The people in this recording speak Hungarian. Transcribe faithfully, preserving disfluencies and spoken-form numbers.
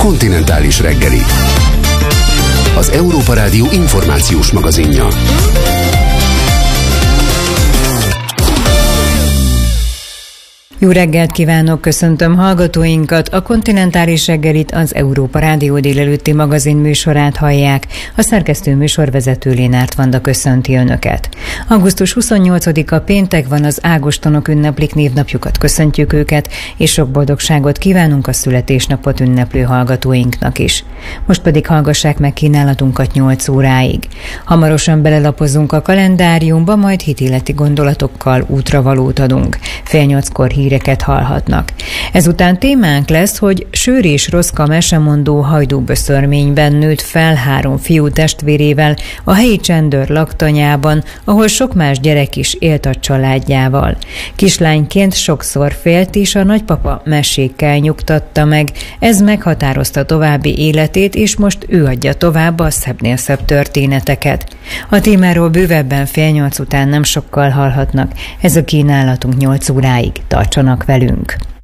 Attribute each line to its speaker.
Speaker 1: Kontinentális reggeli. Az Európa Rádió információs magazinja.
Speaker 2: Jó reggelt kívánok, köszöntöm hallgatóinkat. A Kontinentális reggelit, az Európa Rádió délelőtti magazin műsorát hallják. A szerkesztő műsorvezető Lénárt Vanda köszönti Önöket. augusztus huszonnyolcadika péntek van, az ágostonok ünneplik névnapjukat, köszöntjük őket, és sok boldogságot kívánunk a születésnapot ünneplő hallgatóinknak is. Most pedig hallgassák meg kínálatunkat nyolc óráig. Hamarosan belelapozunk a kalendáriumba, majd hitéleti gondolatokkal útravalót adunk. Fél nyolckor híreket hallhatnak. Ezután témánk lesz, hogy Sőr és Roszka mesemondó hajdúböszörményben nőtt fel három fiú testvérével a helyi Csendőr laktanyában, ahol sok más gyerek is élt a családjával. Kislányként sokszor félt, és a nagypapa mesékkel nyugtatta meg. Ez meghatározta további életét, és most ő adja tovább a szebbnél szebb történeteket. A témáról bővebben fél nyolc után nem sokkal hallhatnak. Ez a kínálatunk nyolc óráig. Tartsanak velünk!